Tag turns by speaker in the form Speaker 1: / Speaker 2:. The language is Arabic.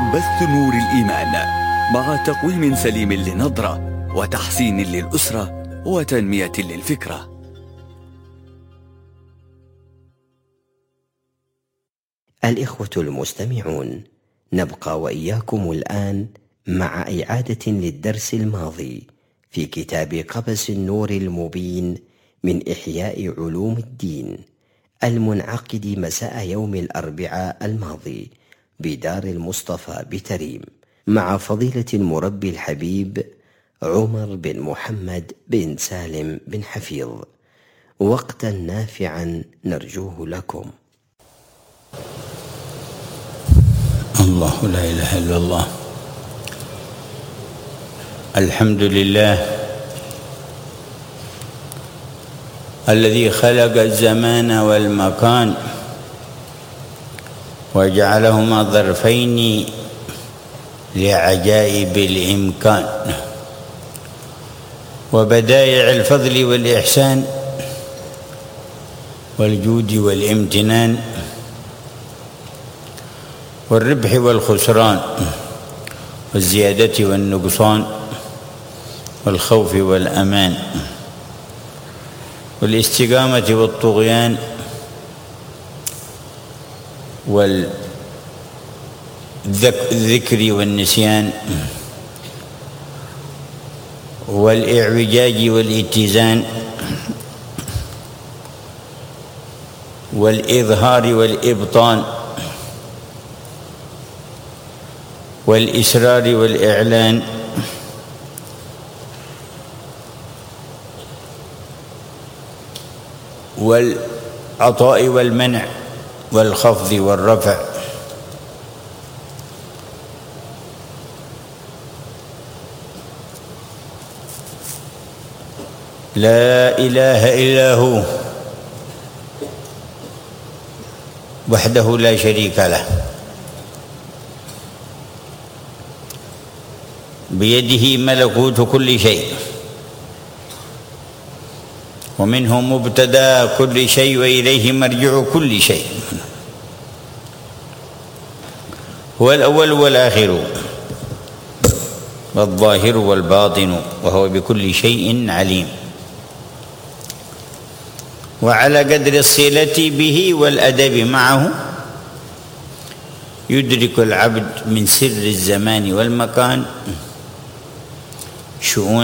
Speaker 1: بث نور الإيمان مع تقويم سليم للنظرة وتحسين للأسرة وتنمية للفكرة.
Speaker 2: الإخوة المستمعون، نبقى وإياكم الآن مع إعادة للدرس الماضي في كتاب قبس النور المبين من إحياء علوم الدين المنعقد مساء يوم الأربعاء الماضي بدار المصطفى بتريم، مع فضيلة المربي الحبيب عمر بن محمد بن سالم بن حفيظ. وقتا نافعا نرجوه لكم.
Speaker 3: الله لا إله إلا الله. الحمد لله الذي خلق الزمان والمكان وجعلهما ظرفين لعجائب الإمكان وبدائع الفضل والإحسان والجود والامتنان والربح والخسران والزيادة والنقصان والخوف والأمان والاستقامة والطغيان والذكر والنسيان والإعوجاج والاتزان والإظهار والإبطان والإسرار والإعلان والعطاء والمنع والخفض والرفع لا إله إلا هو وحده لا شريك له، بيده ملكوت كل شيء ومنه مبتدأ كل شيء وإليه مرجع كل شيء. هو الأول والآخر والظاهر والباطن وهو بكل شيء عليم. وعلى قدر الصلة به والأدب معه يدرك العبد من سر الزمان والمكان شؤون